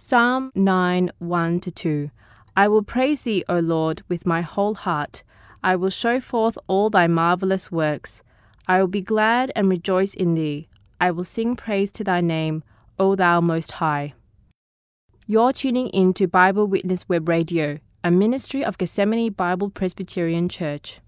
Psalm 9, 1-2. I will praise thee, O Lord, with my whole heart. I will show forth all thy marvelous works. I will be glad and rejoice in thee. I will sing praise to thy name, O thou Most High. You're tuning in to Bible Witness Web Radio, a ministry of Gethsemane Bible Presbyterian Church.